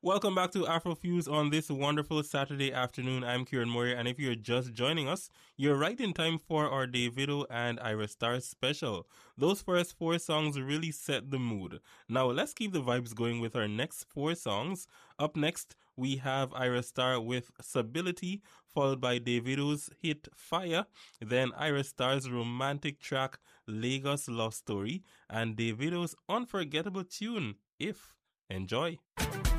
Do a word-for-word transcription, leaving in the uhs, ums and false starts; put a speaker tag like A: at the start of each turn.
A: Welcome back to Afrofuse on this wonderful Saturday afternoon. I'm Kieran Moria, and if you're just joining us, you're right in time for our Davido and Ira Star special. Those first four songs really set the mood. Now let's keep the vibes going with our next four songs. Up next, we have Ira Star with Stability, followed by Davido's hit Fire, then Ira Star's romantic track Lagos Love Story, and Davido's unforgettable tune If. Enjoy.